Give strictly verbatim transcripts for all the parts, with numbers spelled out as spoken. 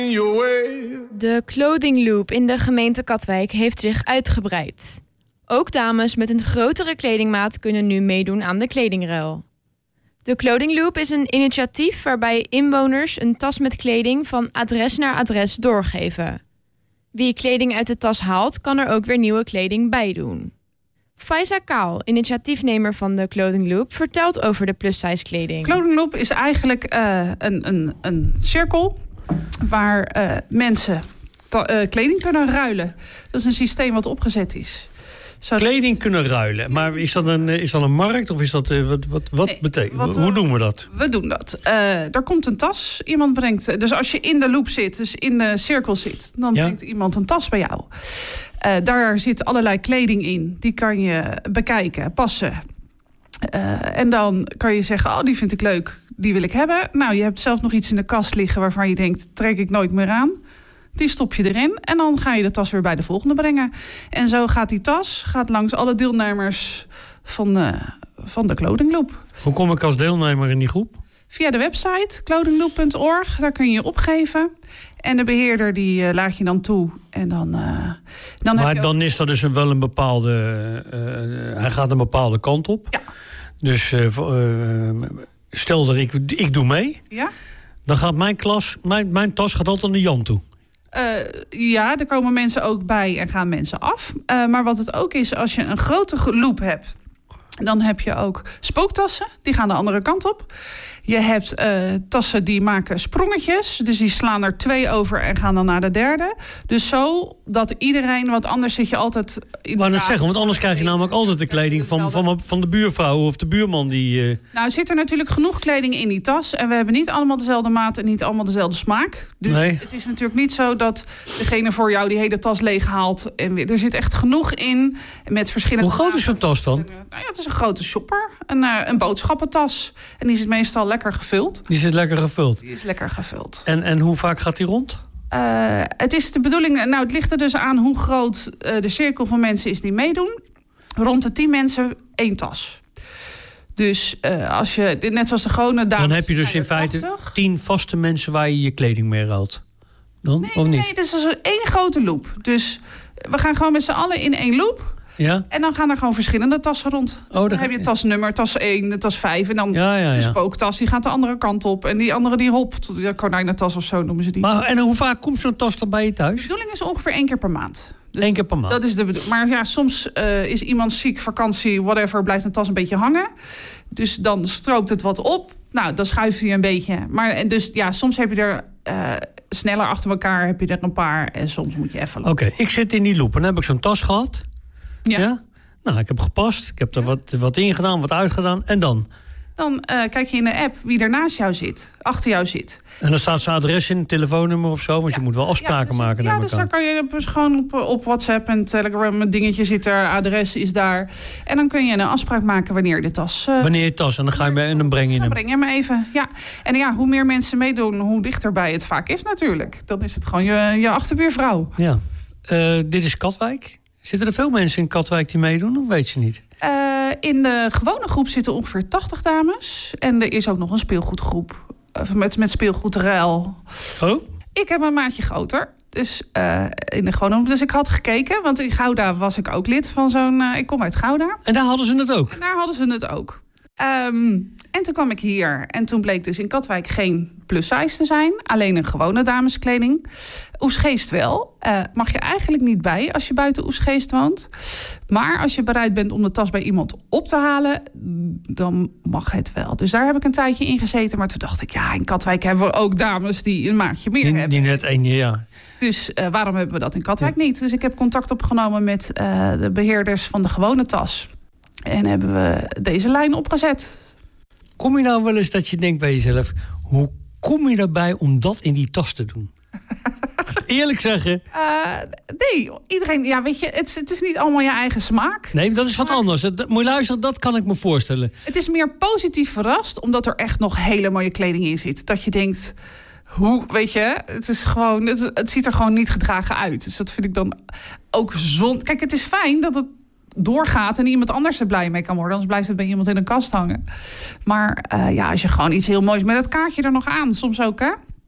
De Clothing Loop in de gemeente Katwijk heeft zich uitgebreid. Ook dames met een grotere kledingmaat kunnen nu meedoen aan de kledingruil. De Clothing Loop is een initiatief waarbij inwoners een tas met kleding van adres naar adres doorgeven. Wie kleding uit de tas haalt, kan er ook weer nieuwe kleding bij doen. Faiza Kaal, initiatiefnemer van de Clothing Loop, vertelt over de plus-size kleding. Clothing Loop is eigenlijk uh, een, een, een cirkel waar uh, mensen ta- uh, kleding kunnen ruilen. Dat is een systeem wat opgezet is. Zodat... Kleding kunnen ruilen. Maar is dat een, is dat een markt of is dat uh, wat, wat, wat nee, betekent? Wat, Hoe doen we dat? We doen dat. Uh, er komt een tas. Iemand brengt. Dus als je in de loop zit, dus in de cirkel zit, dan ja? brengt iemand een tas bij jou. Uh, daar zit allerlei kleding in. Die kan je bekijken, passen. Uh, en dan kan je zeggen, oh, die vind ik leuk, die wil ik hebben. Nou, je hebt zelf nog iets in de kast liggen waarvan je denkt, trek ik nooit meer aan. Die stop je erin en dan ga je de tas weer bij de volgende brengen. En zo gaat die tas gaat langs alle deelnemers van, uh, van de Clothing Loop. Hoe kom ik als deelnemer in die groep? Via de website clothing loop punt org. Daar kun je je opgeven. En de beheerder die uh, laat je dan toe. En dan, uh, dan maar heb je dan ook... is dat dus een, wel een bepaalde... Uh, hij gaat een bepaalde kant op. Ja. Dus uh, uh, stel dat ik, ik doe mee. Ja. Dan gaat mijn klas... Mijn, mijn tas gaat altijd naar Jan toe. Uh, ja, er komen mensen ook bij en gaan mensen af. Uh, maar wat het ook is, als je een grote loop hebt, dan heb je ook spooktassen. Die gaan de andere kant op. Je hebt uh, tassen die maken sprongetjes. Dus die slaan er twee over en gaan dan naar de derde. Dus zo dat iedereen... Want anders zit je altijd... Ik wou net zeggen, want anders krijg je namelijk altijd de kleding van, van, van de buurvrouw of de buurman die... Uh... Nou, zit er natuurlijk genoeg kleding in die tas. En we hebben niet allemaal dezelfde maat en niet allemaal dezelfde smaak. Dus nee. Het is natuurlijk niet zo dat degene voor jou die hele tas leeg haalt. En weer, er zit echt genoeg in met verschillende... Hoe groot is zo'n tas dan? Nou ja, het is een grote shopper. Een, uh, een boodschappentas. En die zit meestal lekker gevuld. Die zit lekker gevuld? Die is lekker gevuld. En, en hoe vaak gaat die rond? Uh, het is de bedoeling... Nou, het ligt er dus aan hoe groot uh, de cirkel van mensen is die meedoen. Rond de tien mensen één tas. Dus uh, als je... Net zoals de gewone dames... Dan heb je dus in feite tien vaste mensen waar je je kleding mee ruilt. Dan? Nee, of niet? nee, dus dat is één grote loop. Dus we gaan gewoon met z'n allen in één loop... Ja? En dan gaan er gewoon verschillende tassen rond. Oh, dan heb je tasnummer, tas één, tas vijf. En dan ja, ja, ja. de spooktas, die gaat de andere kant op. En die andere die hopt. De konijnentas of zo noemen ze die. Maar, en hoe vaak komt zo'n tas dan bij je thuis? De bedoeling is ongeveer één keer per maand. Dus Eén keer per maand? Dat is de bedoeling. Maar ja, soms uh, is iemand ziek, vakantie, whatever, blijft een tas een beetje hangen. Dus dan stroopt het wat op. Nou, dan schuif je een beetje. Maar dus ja, soms heb je er uh, sneller achter elkaar, heb je er een paar. En soms moet je even lopen. Oké, okay, ik zit in die loop en dan heb ik zo'n tas gehad. Ja. ja? Nou, ik heb gepast. Ik heb er wat, wat in gedaan, wat uitgedaan. En dan? Dan uh, kijk je in de app wie er naast jou zit. Achter jou zit. En dan staat zijn adres in, telefoonnummer of zo. Want ja. je moet wel afspraken ja, dus, maken. Ja, dus dan kan je dus gewoon op, op WhatsApp en Telegram... een dingetje zit er, adres is daar. En dan kun je een afspraak maken wanneer je de tas... Uh, wanneer je tas. En dan ga je mee en dan breng je hem. Dan breng je hem even, ja. En ja, hoe meer mensen meedoen, hoe dichterbij het vaak is natuurlijk. Dan is het gewoon je, je achterbuurvrouw. Ja. Uh, dit is Katwijk. Zitten er veel mensen in Katwijk die meedoen? Of weet je niet? Uh, in de gewone groep zitten ongeveer tachtig dames. En er is ook nog een speelgoedgroep. Uh, met, met speelgoedruil. Oh? Ik heb een maatje groter. Dus, uh, in de gewone, dus ik had gekeken. Want in Gouda was ik ook lid van zo'n... Uh, ik kom uit Gouda. En daar hadden ze het ook? En daar hadden ze het ook. Um, en toen kwam ik hier. En toen bleek dus in Katwijk geen plus size te zijn. Alleen een gewone dameskleding. Oesgeest wel. Uh, mag je eigenlijk niet bij als je buiten Oesgeest woont. Maar als je bereid bent om de tas bij iemand op te halen, dan mag het wel. Dus daar heb ik een tijdje in gezeten. Maar toen dacht ik, ja, in Katwijk hebben we ook dames die een maatje meer die, hebben. Die net één jaar. Dus uh, waarom hebben we dat in Katwijk ja. niet? Dus ik heb contact opgenomen met uh, de beheerders van de gewone tas. En hebben we deze lijn opgezet. Kom je nou wel eens dat je denkt bij jezelf, hoe kom je erbij om dat in die tas te doen? Eerlijk zeggen. Uh, nee, iedereen, ja, weet je, het, het is niet allemaal je eigen smaak. Nee, dat is wat maar, anders. Dat, moet je luisteren, dat kan ik me voorstellen. Het is meer positief verrast, omdat er echt nog hele mooie kleding in zit. Dat je denkt, hoe, weet je, het is gewoon, het, het ziet er gewoon niet gedragen uit. Dus dat vind ik dan ook zon. Kijk, het is fijn dat het doorgaat en iemand anders er blij mee kan worden. Anders blijft het bij iemand in een kast hangen. Maar uh, ja, als je gewoon iets heel moois met het kaartje er nog aan, soms ook, hè.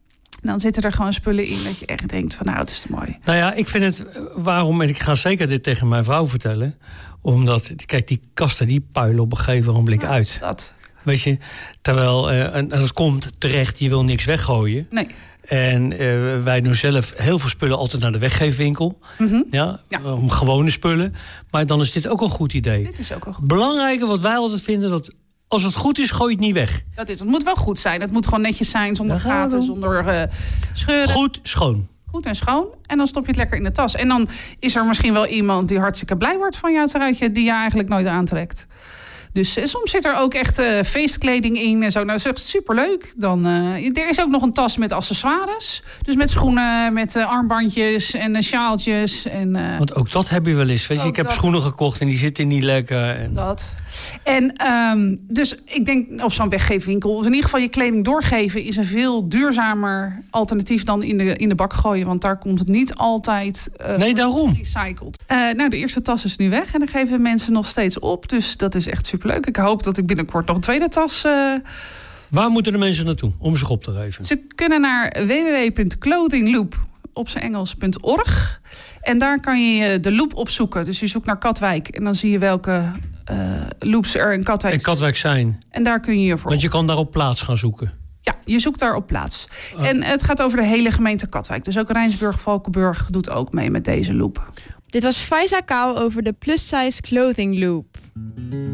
En dan zitten er gewoon spullen in dat je echt denkt van nou, het is te mooi. Nou ja, ik vind het, waarom, en ik ga zeker dit tegen mijn vrouw vertellen. Omdat, kijk, die kasten die puilen op een gegeven moment Ja, uit. Dat. Weet je, terwijl, uh, en dat komt terecht, je wil niks weggooien. Nee. En uh, wij doen zelf heel veel spullen altijd naar de weggeefwinkel. Mm-hmm. Ja, ja. Om gewone spullen. Maar dan is dit ook een goed idee. Dit is ook een goed. Belangrijke wat wij altijd vinden, dat als het goed is, gooi je het niet weg. Dat is, het moet wel goed zijn. Het moet gewoon netjes zijn, zonder gaten, zonder uh, scheuren. Goed, schoon. Goed en schoon. En dan stop je het lekker in de tas. En dan is er misschien wel iemand die hartstikke blij wordt van jouw truitje, die je eigenlijk nooit aantrekt. Dus uh, soms zit er ook echt uh, feestkleding in en zo. Nou, dat is echt superleuk. Dan, uh, er is ook nog een tas met accessoires. Dus met schoenen, met uh, armbandjes en uh, sjaaltjes. En, uh, Want ook dat heb je wel eens. Weet je, ik heb dat. schoenen gekocht en die zitten niet lekker. En... Dat. En um, dus ik denk, of zo'n weggeefwinkel, of in ieder geval je kleding doorgeven, is een veel duurzamer alternatief dan in de, in de bak gooien. Want daar komt het niet altijd uh, nee, daarom. recycled. Uh, nou, de eerste tas is nu weg en dan geven mensen nog steeds op. Dus dat is echt superleuk. Ik hoop dat ik binnenkort nog een tweede tas... Uh... Waar moeten de mensen naartoe om zich op te geven? Ze kunnen naar w w w punt clothingloop op zijn Engels punt org. En daar kan je de loop opzoeken. Dus je zoekt naar Katwijk en dan zie je welke uh, loops er in Katwijk, in Katwijk zijn. En daar kun je je voor. Want je kan daar op plaats gaan zoeken. Ja, je zoekt daar op plaats. Oh. En het gaat over de hele gemeente Katwijk. Dus ook Rijnsburg, Valkenburg doet ook mee met deze loop. Dit was Faiza Kaal over de plus size clothing loop.